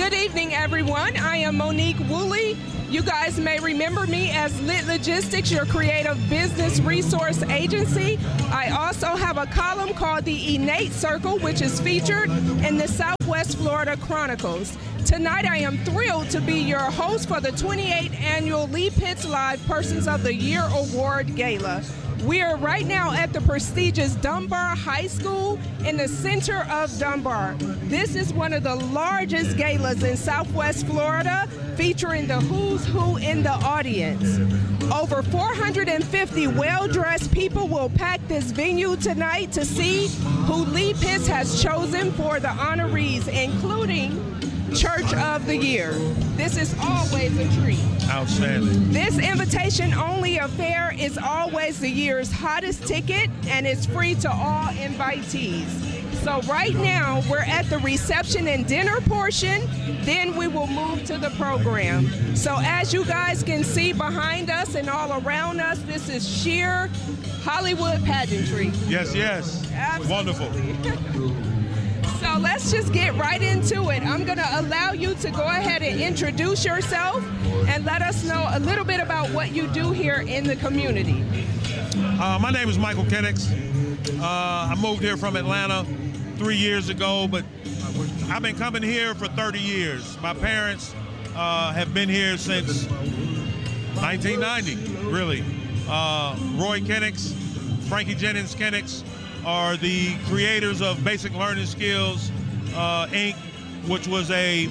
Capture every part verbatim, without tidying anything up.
Good evening, everyone. I am Monique Woolley. You guys may remember me as Lit Logistics, your creative business resource agency. I also have a column called the Innate Circle, which is featured in the Southwest Florida Chronicles. Tonight, I am thrilled to be your host for the twenty-eighth Annual Lee Pitts Live Persons of the Year Award Gala. We are right now at the prestigious Dunbar High School in the center of Dunbar. This is one of the largest galas in Southwest Florida, featuring the who's who in the audience. Over four hundred fifty well-dressed people will pack this venue tonight to see who Lee Pitts has chosen for the honorees, including Church of the Year. This is always a treat. Outstanding. This invitation-only affair is always the year's hottest ticket, and it's free to all invitees. So right now, we're at the reception and dinner portion, then we will move to the program. So as you guys can see behind us and all around us, this is sheer Hollywood pageantry. Yes, yes. Absolutely. Wonderful. So let's just get right into it. I'm going to allow you to go ahead and introduce yourself and let us know a little bit about what you do here in the community. Uh, my name is Michael Kennicks. Uh, I moved here from Atlanta three years ago, but I've been coming here for thirty years. My parents uh, have been here since nineteen ninety, really. Uh, Roy Kennicks, Frankie Jennings Kennicks are the creators of Basic Learning Skills, uh, Incorporated, which was a,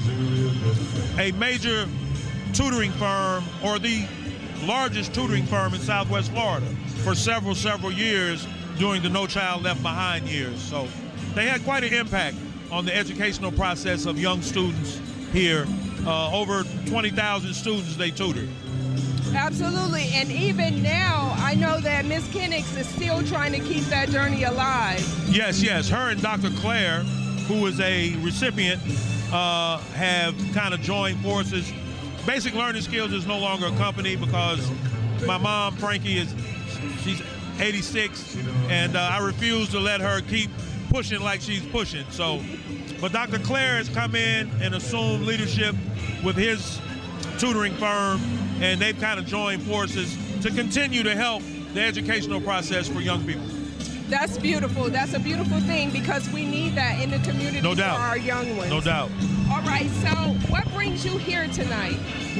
a major tutoring firm, or the largest tutoring firm in Southwest Florida for several, several years during the No Child Left Behind years. So they had quite an impact on the educational process of young students here. Uh, over twenty thousand students they tutored. Absolutely, and even now, I know that Miz Kennicks is still trying to keep that journey alive. Yes, yes. Her and Doctor Claire, who is a recipient, uh, have kind of joined forces. Basic Learning Skills is no longer a company because my mom, Frankie, is she's eighty-six, and uh, I refuse to let her keep pushing like she's pushing. So, but Doctor Claire has come in and assumed leadership with his tutoring firm, and they've kind of joined forces to continue to help the educational process for young people. That's beautiful. That's a beautiful thing because we need that in the community No doubt. for our young ones. No doubt. All right, so what brings you here tonight?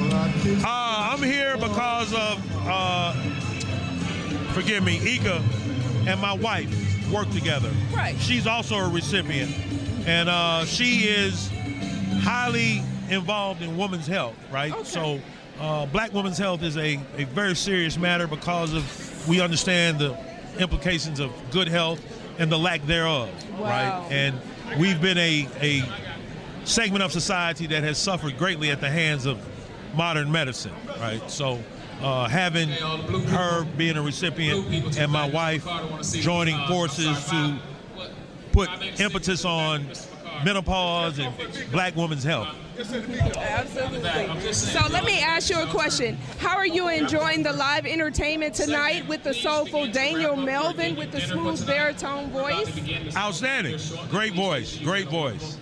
Uh, I'm here because of, uh, forgive me, Ika and my wife work together. Right. She's also a recipient, and uh, she is highly involved in women's health, right? Okay. So uh, black women's health is a, a very serious matter because of we understand the implications of good health and the lack thereof, Wow. right? And we've been a, a segment of society that has suffered greatly at the hands of modern medicine, right? So uh, having her being a recipient and my wife joining forces to put impetus on menopause and black women's health. Absolutely. So let me ask you a question. How are you enjoying the live entertainment tonight with the soulful Daniel Melvin with the smooth baritone voice? Outstanding. Great voice. Great voice.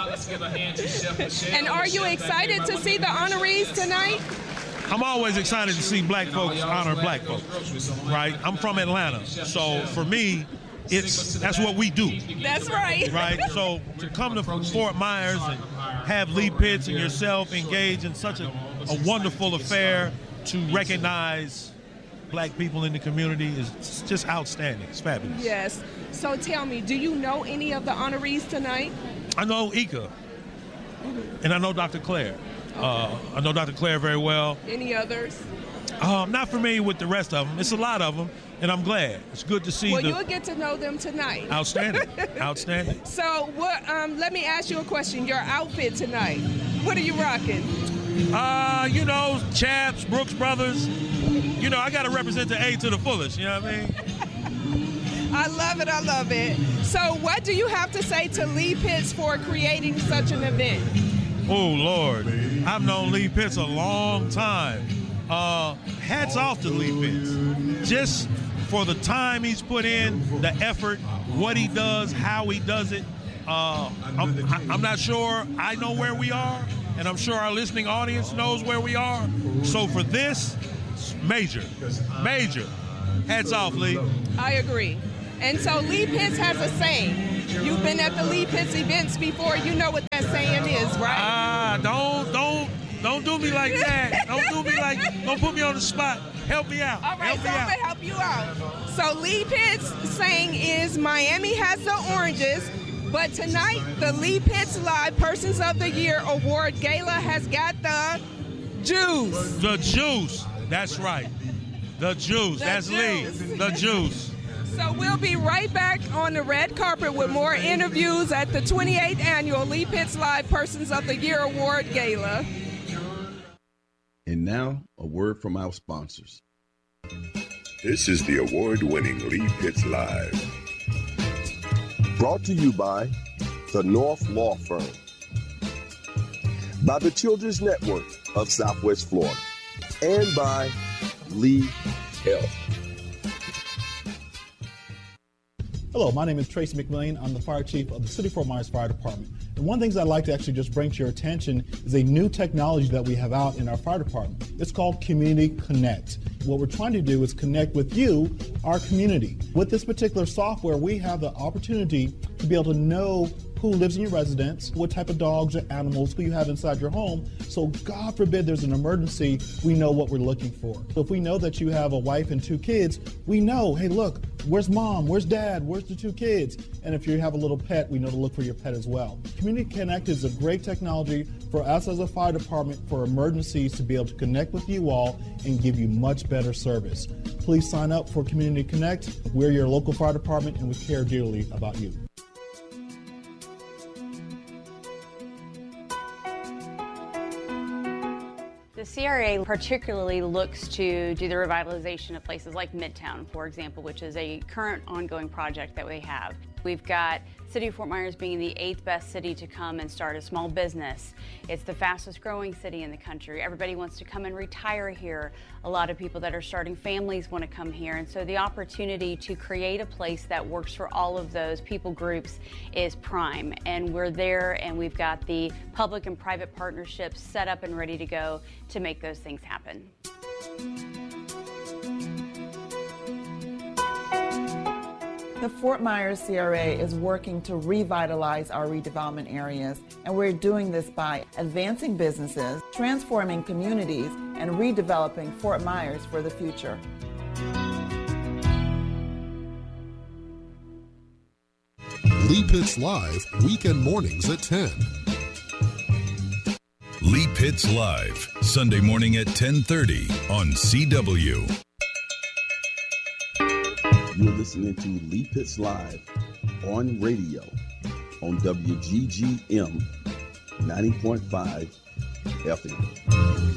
And are you excited to see the honorees tonight? I'm always excited to see black folks honor black folks, right? I'm from Atlanta, so for me, it's that's what we do. That's right. Right? So to come to Fort Myers and have Lee Pitts and yourself engage in such a, a wonderful affair to recognize black people in the community is just outstanding. It's fabulous. Yes. So tell me, do you know any of the honorees tonight? I know Ika, and I know Doctor Claire. Uh, I know Doctor Claire very well. Any others? Uh, I'm not familiar with the rest of them. It's a lot of them, and I'm glad. It's good to see. Well, the you'll get to know them tonight. Outstanding. Outstanding. So, what? Um, let me ask you a question. Your outfit tonight. What are you rocking? Uh, you know, Chaps, Brooks Brothers. You know, I got to represent the A to the fullest. You know what I mean? I love it. I love it. So, what do you have to say to Lee Pitts for creating such an event? Oh, Lord. I've known Lee Pitts a long time. Uh, hats off to Lee Pitts. Just for the time he's put in, the effort, what he does, how he does it. Uh, I'm, I'm not sure I know where we are, and I'm sure our listening audience knows where we are. So for this, major, major. Hats off, Lee. I agree. And so Lee Pitts has a saying. You've been at the Lee Pitts events before. You know what that saying is, right? Ah, don't, don't, don't do me like that. Don't do me like, don't put me on the spot. Help me out. All right, help so me I'm out. going to help you out. So Lee Pitts' saying is, Miami has the oranges, but tonight the Lee Pitts Live Persons of the Year Award Gala has got the juice. The juice. That's right. The juice. The That's juice. Lee. The juice. So we'll be right back on the red carpet with more interviews at the twenty-eighth Annual Lee Pitts Live Persons of the Year Award Gala. And now, a word from our sponsors. This is the award-winning Lee Pitts Live. Brought to you by the North Law Firm, by the Children's Network of Southwest Florida, and by Lee Health. Hello, my name is Tracy McMillian. I'm the fire chief of the City of Fort Myers Fire Department. And one of the things I'd like to actually just bring to your attention is a new technology that we have out in our fire department. It's called Community Connect. What we're trying to do is connect with you, our community. With this particular software, we have the opportunity to be able to know who lives in your residence, what type of dogs or animals, who you have inside your home. So God forbid there's an emergency, we know what we're looking for. So if we know that you have a wife and two kids, we know, hey, look, where's mom? Where's dad? Where's the two kids? And if you have a little pet, we know to look for your pet as well. Community Connect is a great technology for us as a fire department for emergencies to be able to connect with you all and give you much better service. Please sign up for Community Connect. We're your local fire department and we care dearly about you. The C R A particularly looks to do the revitalization of places like Midtown, for example, which is a current ongoing project that we have. We've got City of Fort Myers being the eighth best city to come and start a small business. It's the fastest growing city in the country. Everybody wants to come and retire here. A lot of people that are starting families want to come here. And so the opportunity to create a place that works for all of those people groups is prime. And we're there and we've got the public and private partnerships set up and ready to go to make those things happen. The Fort Myers C R A is working to revitalize our redevelopment areas, and we're doing this by advancing businesses, transforming communities, and redeveloping Fort Myers for the future. Lee Pitts Live, weekend mornings at ten. Lee Pitts Live, Sunday morning at ten thirty on C W. You're listening to Lee Pitts Live on radio on W G G M ninety point five F M.